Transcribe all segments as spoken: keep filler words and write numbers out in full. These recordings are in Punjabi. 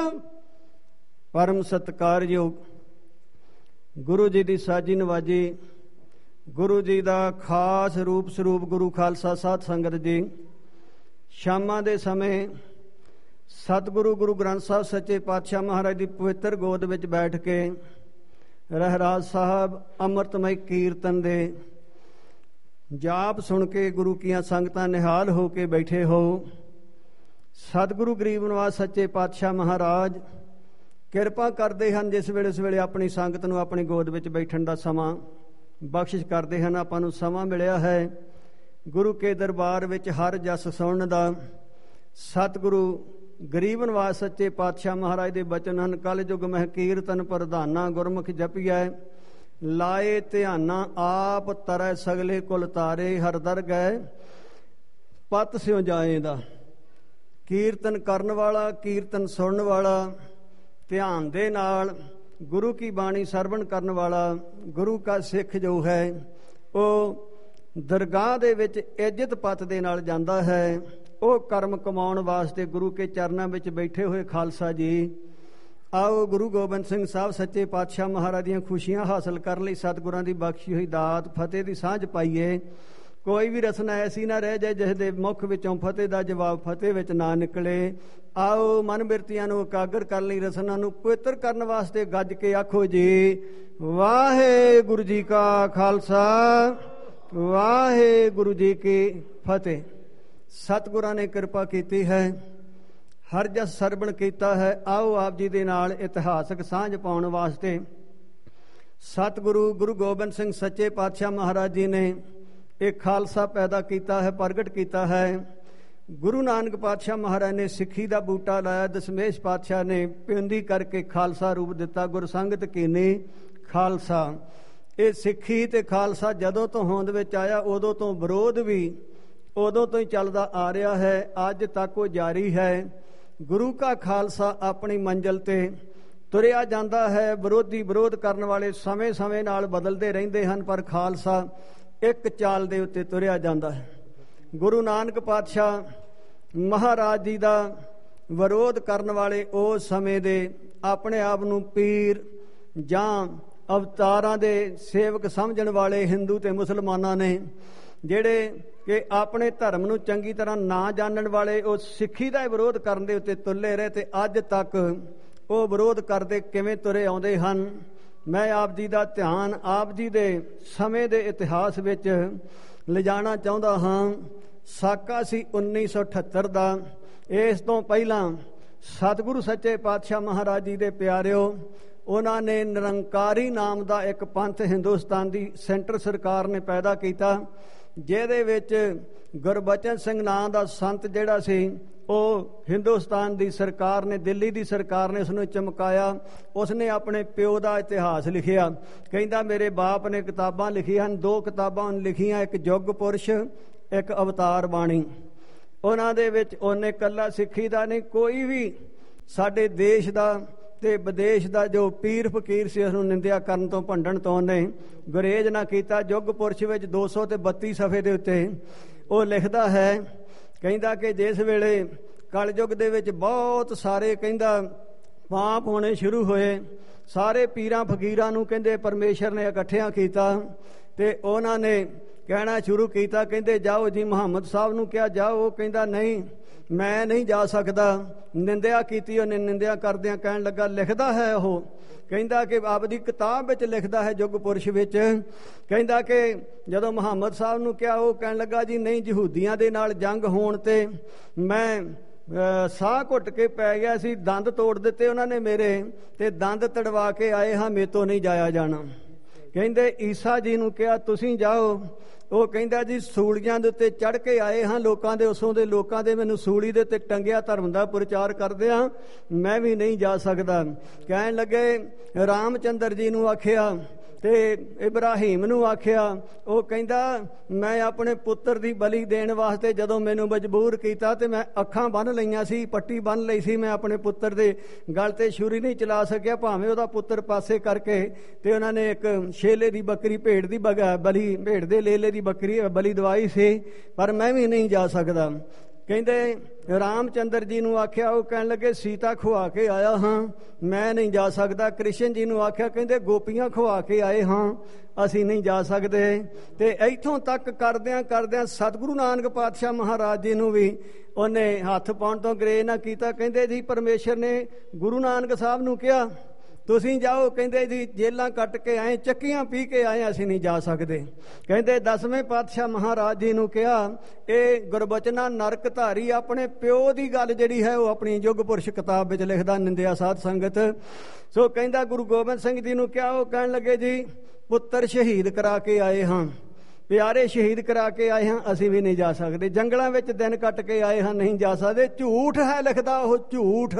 परम सत्कारयोग गुरु जी की साजी नवाजी गुरु जी का खास रूप स्वरूप गुरु खालसा साध संगत जी शामां दे समय सतगुरु गुरु ग्रंथ साहब सच्चे पातशाह महाराज की पवित्र गोद विच बैठ के रहराज साहब अमृतमय कीर्तन दे जाप सुन के गुरु कियां संगतां निहाल हो के बैठे हो। सतगुरु गरीब नवाज सच्चे पातशाह महाराज किरपा करते हैं जिस वेले उस वेले अपनी संगत नूं अपनी गोद विच बैठण दा समां बख्शिश करते हैं। आपां नूं समां मिलिया है गुरु के दरबार विच हर जस सुणन दा। सतगुरु गरीब नवाज सच्चे पातशाह महाराज दे बचन हन, कल युग मह कीर्तन प्रधाना गुरमुख जपिਐ लाए ध्याना आप तरै सगले कुल तारे हर दर गए पत स्यों जाए दा। कीर्तन करन वाला कीर्तन सुनन वाला ध्यान दे नाल गुरु की बाणी सरवण करन वाला गुरु का सिख जो है वो दरगाह दे विच इज्जत पत दे नाल जांदा है। वो कर्म कमाउण वास्ते गुरु के चरनां विच बैठे हुए खालसा जी आओ गुरु गोबिंद सिंह साहब सच्चे पातशाह महाराज दीआं खुशियां हासिल कर लई सतगुरां दी बख्शी हुई दात फतेह दी सांझ पाईए। कोई भी रसना ऐसी ना रह जाए जिस दे मुख विचों फतेह दा जवाब फतेह विच ना निकले। आओ मन बिरतियां नूं एकागर कर लई रसना नूं पवित्र करन वास्ते गज के आखो जी वाहेगुरु जी का खालसा वाहेगुरु जी की फतेह। सतगुरां ने कृपा कीती है, हर जस सरवण कीता है। आओ आप जी दे नाल इतिहासक सांझ पाउण वास्ते सतगुरु गुरु गोबिंद सिंह सच्चे पातशाह महाराज जी ने एक खालसा पैदा किया है, प्रगट किया है। गुरु नानक पातशाह महाराज ने सिक्खी का बूटा लाया, दशमेश पातशाह ने पिंदी करके खालसा रूप दिता, गुरसंगत कीनी खालसा। ये सिक्खी ते खालसा जदों तो होंद विच आया उदों तो विरोध भी उदों तो ही चलता आ रहा है, अज तक वो जारी है। गुरु का खालसा अपनी मंजिल ते तुरिया जाता है। विरोधी विरोध करने वाले समय समय नाल बदलते रहंदे हन, पर खालसा एक चाल दे उत्ते तुरिया जाता है। गुरु नानक पातशाह महाराज जी का विरोध करने वाले उस समय दे अपने आप नूं पीर जां अवतारां दे सेवक समझण वाले हिंदू ते मुसलमानां ने जिहड़े कि अपने धर्म नूं चंगी तरह ना जानण वाले उस सिੱਖੀ ਦਾ विरोध करन दे उत्ते तुले रहे ते अज तक वो विरोध करते किवें तुरे आउंदे हन। मैं आप जी का ध्यान आप जी दे समय दे इतिहास विच लिजाना चाहुंदा हां। साका सी उन्नीस सौ अठहत्तर का। इस तो पहला सतगुरु सच्चे पातशाह महाराज जी दे प्यारिओ उन्होंने निरंकारी नाम का एक पंथ हिंदुस्तान की सेंटर सरकार ने पैदा किया, जिहदे विच गुरबचन सिंह नाम का संत जिहड़ा सी वो हिंदुस्तान की सरकार ने दिल्ली की सरकार ने उसनूं चमकाया। उसने अपने प्यो का इतिहास लिखिया, कहता मेरे बाप ने किताबां लिखियां, दो किताबां लिखियां, एक युग पुरुष एक अवतार बाणी। उन्हां दे विच उन्हें कल्ला सिੱਖੀ ਦਾ नहीं, कोई भी साडे देश का ते विदेश का जो पीर फकीर से उसनूं निंदिया करन तो भंडण तो उन्हें गुरेज ना किया। युग पुरुष विच दो सौ ते बत्ती सफ़े दे उत्ते वो लिखदा है, कहता कि जिस वेले कलयुग दे विच बहुत सारे कहता पाप होने शुरू होए, सारे पीरां फकीरां नूं कहंदे परमेश्वर ने इकट्ठियां कीता ते उन्हां ने कहना शुरू किया, कहंदे जाओ जी मुहम्मद साहब नूं क्या जाओ। वो कहंदा नहीं मैं नहीं जा सकता। निंदिया की उन्हें, निंदिया करदियां कहन लगा लिखदा है वो, कहंदा कि आपदी किताब विच लिखदा है युग पुरुष विच, कहंदा कि जदों मुहम्मद साहब नूं क्या वो कहन लगा जी नहीं यहूदियां दे नाल जंग होण ते मैं साह घुट के पै गया सी, दंद तोड़ दिते उन्होंने मेरे ते दंद तड़वा के आए हाँ, मेरे तो नहीं जाया जाना। कहंदे ईसा जी नूं कहा तुसीं जाओ। वो कहंदा जी सूलियां दे उत्ते चढ़ के आए हाँ, लोकां दे उसों दे लोकां दे मैनूं सूली दे उत्ते टंगिया धर्म दा प्रचार करदे हां, मैं भी नहीं जा सकदा। कहण लगे रामचंद्र जी नूं आखिया ते इब्राहिम नूं आखिया, वो कहंदा मैं अपने पुत्र दी बलि देण वास्ते जदों मैनूं मजबूर कीता ते मैं अखां बन लईआं सी, पट्टी बन लई सी, मैं अपने पुत्र दे गल ते छुरी नहीं चला सकिया, भावें उहदा पुत्र पासे करके ते उन्हां ने एक छेले दी बकरी भेड़ दी बली भेड़ दे लेले दी बकरी बलि दवाई सी, पर मैं भी नहीं जा सकदा। ਕਹਿੰਦੇ ਰਾਮ ਚੰਦਰ ਜੀ ਨੂੰ ਆਖਿਆ, ਉਹ ਕਹਿਣ ਲੱਗੇ ਸੀਤਾ ਖੁਆ ਕੇ ਆਇਆ ਹਾਂ, ਮੈਂ ਨਹੀਂ ਜਾ ਸਕਦਾ। ਕ੍ਰਿਸ਼ਨ ਜੀ ਨੂੰ ਆਖਿਆ, ਕਹਿੰਦੇ ਗੋਪੀਆਂ ਖੁਆ ਕੇ ਆਏ ਹਾਂ, ਅਸੀਂ ਨਹੀਂ ਜਾ ਸਕਦੇ। ਤੇ ਇੱਥੋਂ ਤੱਕ ਕਰਦਿਆਂ ਕਰਦਿਆਂ ਸਤਿਗੁਰੂ ਨਾਨਕ ਪਾਤਸ਼ਾਹ ਮਹਾਰਾਜ ਜੀ ਨੂੰ ਵੀ ਉਹਨੇ ਹੱਥ ਪਾਉਣ ਤੋਂ ਗਰੇਜ ਨਾ ਕੀਤਾ। ਕਹਿੰਦੇ ਜੀ ਪਰਮੇਸ਼ਰ ਨੇ ਗੁਰੂ ਨਾਨਕ ਸਾਹਿਬ ਨੂੰ ਕਿਹਾ ਤੁਸੀਂ ਜਾਓ, ਕਹਿੰਦੇ ਜੀ ਜੇਲਾਂ ਕੱਟ ਕੇ ਆਏ, ਚੱਕੀਆਂ ਪੀ ਕੇ ਆਏ, ਅਸੀਂ ਨਹੀਂ ਜਾ ਸਕਦੇ। ਕਹਿੰਦੇ ਦਸਵੇਂ ਪਾਤਸ਼ਾਹ ਮਹਾਰਾਜ ਜੀ ਨੂੰ ਕਿਹਾ, ਇਹ ਗੁਰਬਚਨਾ ਨਰਕ ਧਾਰੀ ਆਪਣੇ ਪਿਓ ਦੀ ਗੱਲ ਜਿਹੜੀ ਹੈ ਉਹ ਆਪਣੀ ਯੁੱਗ ਪੁਰਸ਼ ਕਿਤਾਬ ਵਿੱਚ ਲਿਖਦਾ, ਨਿੰਦਿਆ ਸਾਧ ਸੰਗਤ। ਸੋ ਕਹਿੰਦਾ ਗੁਰੂ ਗੋਬਿੰਦ ਸਿੰਘ ਜੀ ਨੂੰ ਕਿਹਾ, ਉਹ ਕਹਿਣ ਲੱਗੇ ਜੀ ਪੁੱਤਰ ਸ਼ਹੀਦ ਕਰਾ ਕੇ ਆਏ ਹਾਂ, ਪਿਆਰੇ ਸ਼ਹੀਦ ਕਰਾ ਕੇ ਆਏ ਹਾਂ, ਅਸੀਂ ਵੀ ਨਹੀਂ ਜਾ ਸਕਦੇ। ਜੰਗਲਾਂ ਵਿੱਚ ਦਿਨ ਕੱਟ ਕੇ ਆਏ ਹਾਂ, ਨਹੀਂ ਜਾ ਸਕਦੇ। ਝੂਠ ਹੈ ਲਿਖਦਾ ਉਹ, ਝੂਠ।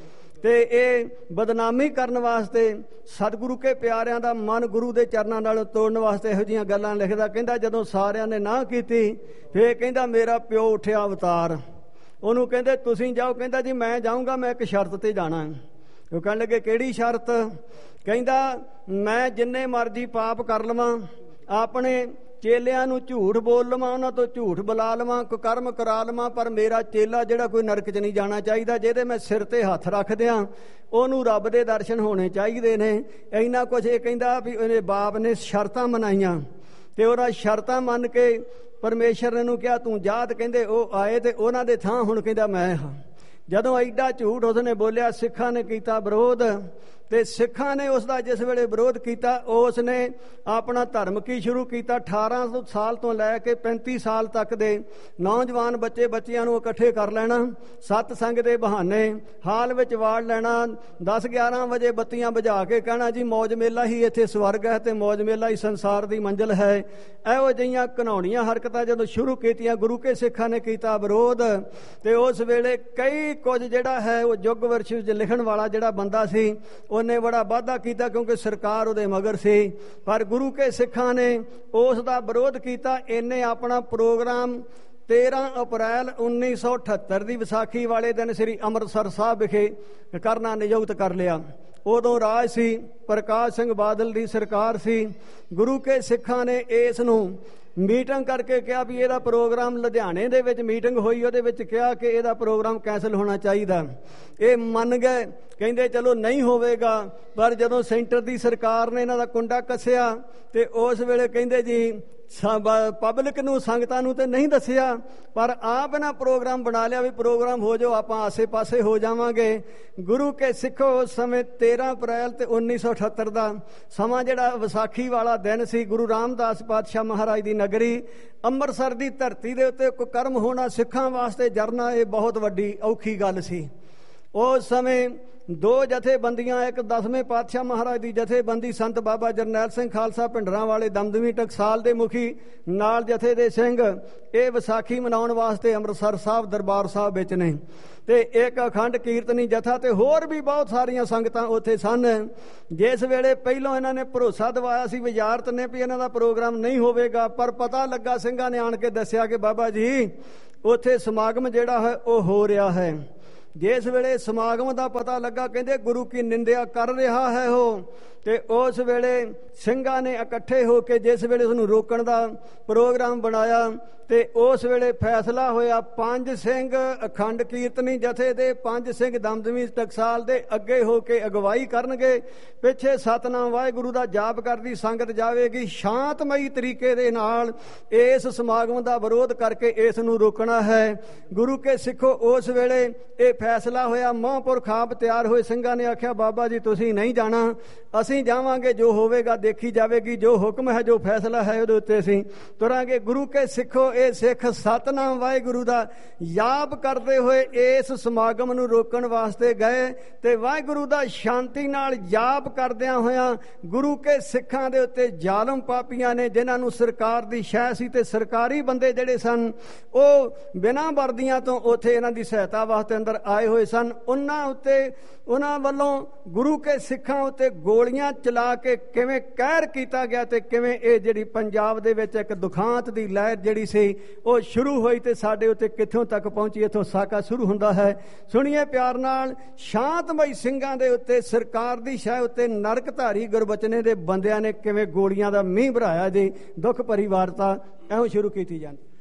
ਤੇ ਇਹ ਬਦਨਾਮੀ ਕਰਨ ਵਾਸਤੇ ਸਤਿਗੁਰੂ ਕੇ ਪਿਆਰਿਆਂ ਦਾ ਮਨ ਗੁਰੂ ਦੇ ਚਰਨਾਂ ਨਾਲ ਤੋੜਨ ਵਾਸਤੇ ਇਹੋ ਜਿਹੀਆਂ ਗੱਲਾਂ ਲਿਖਦਾ। ਕਹਿੰਦਾ ਜਦੋਂ ਸਾਰਿਆਂ ਨੇ ਨਾ ਕੀਤੀ, ਫੇਰ ਕਹਿੰਦਾ ਮੇਰਾ ਪਿਓ ਉੱਠਿਆ ਅਵਤਾਰ, ਉਹਨੂੰ ਕਹਿੰਦੇ ਤੁਸੀਂ ਜਾਓ। ਕਹਿੰਦਾ ਜੀ ਮੈਂ ਜਾਊਂਗਾ, ਮੈਂ ਇੱਕ ਸ਼ਰਤ ਤੇ ਜਾਣਾ। ਉਹ ਕਹਿਣ ਲੱਗੇ ਕਿਹੜੀ ਸ਼ਰਤ? ਕਹਿੰਦਾ ਮੈਂ ਜਿੰਨੇ ਮਰਜ਼ੀ ਪਾਪ ਕਰ ਲਵਾਂ, ਆਪਣੇ ਚੇਲਿਆਂ ਨੂੰ ਝੂਠ ਬੋਲ ਲਵਾਂ, ਉਹਨਾਂ ਤੋਂ ਝੂਠ ਬੁਲਾ ਲਵਾਂ, ਕੁਕਰਮ ਕਰਾ ਲਵਾਂ, ਪਰ ਮੇਰਾ ਚੇਲਾ ਜਿਹੜਾ ਕੋਈ ਨਰਕ 'ਚ ਨਹੀਂ ਜਾਣਾ ਚਾਹੀਦਾ। ਜਿਹਦੇ ਮੈਂ ਸਿਰ ਤੇ ਹੱਥ ਰੱਖ ਦਿਆਂ ਉਹਨੂੰ ਰੱਬ ਦੇ ਦਰਸ਼ਨ ਹੋਣੇ ਚਾਹੀਦੇ ਨੇ। ਇੰਨਾ ਕੁਝ ਇਹ ਕਹਿੰਦਾ ਵੀ ਉਹਦੇ ਬਾਪ ਨੇ ਸ਼ਰਤਾਂ ਮਨਾਈਆਂ, ਤੇ ਉਹਦਾ ਸ਼ਰਤਾਂ ਮੰਨ ਕੇ ਪਰਮੇਸ਼ਰ ਨੂੰ ਕਿਹਾ ਤੂੰ ਜਾ। ਤੇ ਕਹਿੰਦੇ ਉਹ ਆਏ ਤੇ ਉਹਨਾਂ ਦੇ ਥਾਂ ਹੁਣ ਕਹਿੰਦਾ ਮੈਂ ਹਾਂ। ਜਦੋਂ ਐਡਾ ਝੂਠ ਉਸਨੇ ਬੋਲਿਆ, ਸਿੱਖਾਂ ਨੇ ਕੀਤਾ ਵਿਰੋਧ, ਤੇ ਸਿੱਖਾਂ ਨੇ ਉਸ ਦਾ ਜਿਸ ਵੇਲੇ ਵਿਰੋਧ ਕੀਤਾ, ਉਸ ਨੇ ਆਪਣਾ ਧਰਮ ਕੀ ਸ਼ੁਰੂ ਕੀਤਾ। ਅਠਾਰਾਂ ਸੌ ਸਾਲ ਤੋਂ ਲੈ ਕੇ ਪੈਂਤੀ ਸਾਲ ਤੱਕ ਦੇ ਨੌਜਵਾਨ ਬੱਚੇ ਬੱਚਿਆਂ ਨੂੰ ਇਕੱਠੇ ਕਰ ਲੈਣਾ, ਸਤਸੰਗ ਦੇ ਬਹਾਨੇ ਹਾਲ ਵਿੱਚ ਵਾੜ ਲੈਣਾ, ਦਸ ਗਿਆਰਾਂ ਵਜੇ ਬੱਤੀਆਂ ਬੁਝਾ ਕੇ ਕਹਿਣਾ ਜੀ ਮੌਜ ਮੇਲਾ ਹੀ ਇੱਥੇ ਸਵਰਗ ਹੈ ਤੇ ਮੌਜ ਮੇਲਾ ਹੀ ਸੰਸਾਰ ਦੀ ਮੰਜ਼ਿਲ ਹੈ। ਇਹੋ ਜਿਹੀਆਂ ਘਿਨਾਉਣੀਆਂ ਹਰਕਤਾਂ ਜਦੋਂ ਸ਼ੁਰੂ ਕੀਤੀਆਂ, ਗੁਰੂ ਕੇ ਸਿੱਖਾਂ ਨੇ ਕੀਤਾ ਵਿਰੋਧ। ਤੇ ਉਸ ਵੇਲੇ ਕਈ ਕੁਝ ਜਿਹੜਾ ਹੈ ਉਹ ਯੁੱਗ ਵਰਸ਼ ਵਿੱਚ ਲਿਖਣ ਵਾਲਾ ਜਿਹੜਾ ਬੰਦਾ ਸੀ, ਉਹਨੇ ਬੜਾ ਵਾਧਾ ਕੀਤਾ, ਕਿਉਂਕਿ ਸਰਕਾਰ ਉਹਦੇ ਮਗਰ ਸੀ। ਪਰ ਗੁਰੂ ਕੇ ਸਿੱਖਾਂ ਨੇ ਉਸ ਦਾ ਵਿਰੋਧ ਕੀਤਾ। ਇਹਨੇ ਆਪਣਾ ਪ੍ਰੋਗਰਾਮ ਤੇਰਾਂ ਅਪ੍ਰੈਲ ਉੱਨੀ ਸੌ ਅਠੱਤਰ ਦੀ ਵਿਸਾਖੀ ਵਾਲੇ ਦਿਨ ਸ੍ਰੀ ਅੰਮ੍ਰਿਤਸਰ ਸਾਹਿਬ ਵਿਖੇ ਕਰਨਾ ਨਿਯੁਕਤ ਕਰ ਲਿਆ। ਉਦੋਂ ਰਾਜ ਸੀ, ਪ੍ਰਕਾਸ਼ ਸਿੰਘ ਬਾਦਲ ਦੀ ਸਰਕਾਰ ਸੀ। ਗੁਰੂ ਕੇ ਸਿੱਖਾਂ ਨੇ ਇਸ ਨੂੰ ਮੀਟਿੰਗ ਕਰਕੇ ਕਿਹਾ ਵੀ ਇਹਦਾ ਪ੍ਰੋਗਰਾਮ, ਲੁਧਿਆਣੇ ਦੇ ਵਿੱਚ ਮੀਟਿੰਗ ਹੋਈ, ਉਹਦੇ ਵਿੱਚ ਕਿਹਾ ਕਿ ਇਹਦਾ ਪ੍ਰੋਗਰਾਮ ਕੈਂਸਲ ਹੋਣਾ ਚਾਹੀਦਾ। ਇਹ ਮੰਨ ਗਏ, ਕਹਿੰਦੇ ਚਲੋ ਨਹੀਂ ਹੋਵੇਗਾ। ਪਰ ਜਦੋਂ ਸੈਂਟਰ ਦੀ ਸਰਕਾਰ ਨੇ ਇਹਨਾਂ ਦਾ ਕੁੰਡਾ ਕੱਸਿਆ, ਤੇ ਉਸ ਵੇਲੇ ਕਹਿੰਦੇ ਜੀ ਪਬਲਿਕ ਨੂੰ, ਸੰਗਤਾਂ ਨੂੰ ਤੇ ਨਹੀਂ ਦੱਸਿਆ, ਪਰ ਆਪ ਇਹਨਾਂ ਪ੍ਰੋਗਰਾਮ ਬਣਾ ਲਿਆ ਵੀ ਪ੍ਰੋਗਰਾਮ ਹੋ ਜਾਓ, ਆਪਾਂ ਆਸੇ ਪਾਸੇ ਹੋ ਜਾਵਾਂਗੇ। ਗੁਰੂ ਕੇ ਸਿੱਖੋ ਉਸ ਸਮੇਂ ਤੇਰਾਂ ਅਪ੍ਰੈਲ ਤੇ ਉੱਨੀ ਸੌ ਅਠੱਤਰ ਦਾ ਸਮਾਂ ਜਿਹੜਾ ਵਿਸਾਖੀ ਵਾਲਾ ਦਿਨ ਸੀ, ਗੁਰੂ ਰਾਮਦਾਸ ਪਾਤਸ਼ਾਹ ਮਹਾਰਾਜ ਦੀ ਨਗਰੀ ਅੰਮ੍ਰਿਤਸਰ ਦੀ ਧਰਤੀ ਦੇ ਉੱਤੇ ਕੁਕਰਮ ਹੋਣਾ ਸਿੱਖਾਂ ਵਾਸਤੇ ਜਰਨਾ ਇਹ ਬਹੁਤ ਵੱਡੀ ਔਖੀ ਗੱਲ ਸੀ। ਉਸ ਸਮੇਂ ਦੋ ਜਥੇਬੰਦੀਆਂ, ਇੱਕ ਦਸਵੇਂ ਪਾਤਸ਼ਾਹ ਮਹਾਰਾਜ ਦੀ ਜਥੇਬੰਦੀ ਸੰਤ ਬਾਬਾ ਜਰਨੈਲ ਸਿੰਘ ਖਾਲਸਾ ਭਿੰਡਰਾਂ ਵਾਲੇ ਦਮਦਮੀ ਟਕਸਾਲ ਦੇ ਮੁਖੀ, ਨਾਲ ਜਥੇ ਦੇ ਸਿੰਘ, ਇਹ ਵਿਸਾਖੀ ਮਨਾਉਣ ਵਾਸਤੇ ਅੰਮ੍ਰਿਤਸਰ ਸਾਹਿਬ ਦਰਬਾਰ ਸਾਹਿਬ ਵਿੱਚ ਨੇ। ਤੇ ਇੱਕ ਅਖੰਡ ਕੀਰਤਨੀ ਜਥਾ ਤੇ ਹੋਰ ਵੀ ਬਹੁਤ ਸਾਰੀਆਂ ਸੰਗਤਾਂ ਉੱਥੇ ਸਨ। ਜਿਸ ਵੇਲੇ ਪਹਿਲੋਂ ਇਹਨਾਂ ਨੇ ਭਰੋਸਾ ਦਿਵਾਇਆ ਸੀ ਵਜ਼ਾਰਤ ਨੇ ਵੀ ਇਹਨਾਂ ਦਾ ਪ੍ਰੋਗਰਾਮ ਨਹੀਂ ਹੋਵੇਗਾ, ਪਰ ਪਤਾ ਲੱਗਾ, ਸਿੰਘਾਂ ਨੇ ਆਣ ਕੇ ਦੱਸਿਆ ਕਿ ਬਾਬਾ ਜੀ ਉੱਥੇ ਸਮਾਗਮ ਜਿਹੜਾ ਹੈ ਉਹ ਹੋ ਰਿਹਾ ਹੈ। ਜਿਸ ਵੇਲੇ ਸਮਾਗਮ ਦਾ ਪਤਾ ਲੱਗਾ, ਕਹਿੰਦੇ ਗੁਰੂ ਕੀ ਨਿੰਦਿਆ ਕਰ ਰਿਹਾ ਹੈ ਉਹ। ਤੇ ਉਸ ਵੇਲੇ ਸਿੰਘਾਂ ਨੇ ਇਕੱਠੇ ਹੋ ਕੇ ਜਿਸ ਵੇਲੇ ਉਸਨੂੰ ਰੋਕਣ ਦਾ ਪ੍ਰੋਗਰਾਮ ਬਣਾਇਆ, ਤੇ ਉਸ ਵੇਲੇ ਫੈਸਲਾ ਹੋਇਆ ਪੰਜ ਸਿੰਘ ਅਖੰਡ ਕੀਰਤਨੀ ਜਥੇ ਦੇ, ਪੰਜ ਸਿੰਘ ਦਮਦਮੀ ਟਕਸਾਲ ਦੇ ਅੱਗੇ ਹੋ ਕੇ ਅਗਵਾਈ ਕਰਨਗੇ। ਪਿੱਛੇ ਸਤਨਾਮ ਵਾਹਿਗੁਰੂ ਦਾ ਜਾਪ ਕਰਦੀ ਸੰਗਤ ਜਾਵੇਗੀ। ਸ਼ਾਂਤਮਈ ਤਰੀਕੇ ਦੇ ਨਾਲ ਇਸ ਸਮਾਗਮ ਦਾ ਵਿਰੋਧ ਕਰਕੇ ਇਸ ਨੂੰ ਰੋਕਣਾ ਹੈ। ਗੁਰੂ ਕੇ ਸਿੱਖੋ ਉਸ ਵੇਲੇ ਇਹ ਫੈਸਲਾ ਹੋਇਆ। ਮਹਾਂਪੁਰਖ ਆਪ ਤਿਆਰ ਹੋਏ, ਸਿੰਘਾਂ ਨੇ ਆਖਿਆ ਬਾਬਾ ਜੀ ਤੁਸੀਂ ਨਹੀਂ ਜਾਣਾ, ਅਸੀਂ ਜਾਵਾਂਗੇ, ਜੋ ਹੋਵੇਗਾ ਦੇਖੀ ਜਾਵੇਗੀ, ਜੋ ਹੁਕਮ ਹੈ, ਜੋ ਫੈਸਲਾ ਹੈ ਉਹਦੇ ਉੱਤੇ ਅਸੀਂ ਤੁਰਾਂਗੇ। ਗੁਰੂ ਕੇ ਸਿੱਖੋ ਇਹ ਸਿੱਖ ਸਤਨਾਮ ਵਾਹਿਗੁਰੂ ਦਾ ਜਾਪ ਕਰਦੇ ਹੋਏ ਇਸ ਸਮਾਗਮ ਨੂੰ ਰੋਕਣ ਵਾਸਤੇ ਗਏ, ਤੇ ਵਾਹਿਗੁਰੂ ਦਾ ਸ਼ਾਂਤੀ ਨਾਲ ਜਾਪ ਕਰਦਿਆਂ ਹੋਇਆਂ ਗੁਰੂ ਕੇ ਸਿੱਖਾਂ ਦੇ ਉੱਤੇ ਜ਼ਾਲਮ ਪਾਪੀਆਂ ਨੇ, ਜਿਨ੍ਹਾਂ ਨੂੰ ਸਰਕਾਰ ਦੀ ਸ਼ਹਿ ਸੀ ਤੇ ਸਰਕਾਰੀ ਬੰਦੇ ਜਿਹੜੇ ਸਨ ਉਹ ਬਿਨਾਂ ਵਰਦੀਆਂ ਤੋਂ ਉੱਥੇ ਇਹਨਾਂ ਦੀ ਸਹਾਇਤਾ ਵਾਸਤੇ ਅੰਦਰ ਆਏ ਹੋਏ ਸਨ, ਉਹਨਾਂ ਉੱਤੇ, ਉਹਨਾਂ ਵੱਲੋਂ ਗੁਰੂ ਕੇ ਸਿੱਖਾਂ ਉੱਤੇ ਗੋਲੀਆਂ ਚਲਾ ਕੇ ਕਿਵੇਂ ਕਹਿਰ ਕੀਤਾ ਗਿਆ, ਤੇ ਕਿਵੇਂ ਇਹ ਜਿਹੜੀ ਪੰਜਾਬ ਦੇ ਵਿੱਚ ਇੱਕ ਦੁਖਾਂਤ ਦੀ ਲਹਿਰ ਜਿਹੜੀ ਸੀ ਉਹ ਸ਼ੁਰੂ ਹੋਈ, ਤੇ ਸਾਡੇ ਉੱਤੇ ਕਿੱਥੋਂ ਤੱਕ ਪਹੁੰਚੀ। ਇੱਥੋਂ ਸਾਕਾ ਸ਼ੁਰੂ ਹੁੰਦਾ ਹੈ। ਸੁਣੀਏ ਪਿਆਰ ਨਾਲ, ਸ਼ਾਂਤਮਈ ਸਿੰਘਾਂ ਦੇ ਉੱਤੇ, ਸਰਕਾਰ ਦੀ ਸ਼ਹਿ ਉੱਤੇ ਨਰਕ ਧਾਰੀ ਗੁਰਬਚਨੇ ਦੇ ਬੰਦਿਆਂ ਨੇ ਕਿਵੇਂ ਗੋਲੀਆਂ ਦਾ ਮੀਂਹ ਭਰਾਇਆ ਜੀ। ਦੁੱਖ ਭਰੀ ਵਾਰਤਾ ਇਹੋ ਸ਼ੁਰੂ ਕੀਤੀ ਜਾਂਦੀ।